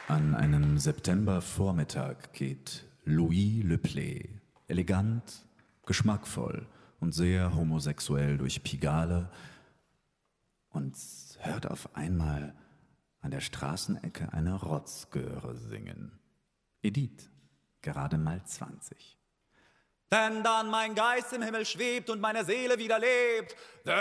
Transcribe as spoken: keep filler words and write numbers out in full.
An einem Septembervormittag geht Louis Le Play, elegant, geschmackvoll und sehr homosexuell durch Pigalle und hört auf einmal an der Straßenecke eine Rotzgöre singen. Edith, gerade mal zwanzig. Wenn dann mein Geist im Himmel schwebt und meine Seele wieder lebt,